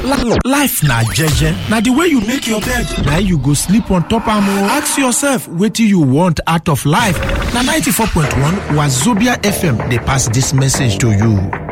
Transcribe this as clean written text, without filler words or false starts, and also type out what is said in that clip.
Life na jeje. Na the way you make your bed, na you go sleep on top am. Ask yourself, wetin you want out of life? Na 94.1 Wazobia FM dey pass this message to you.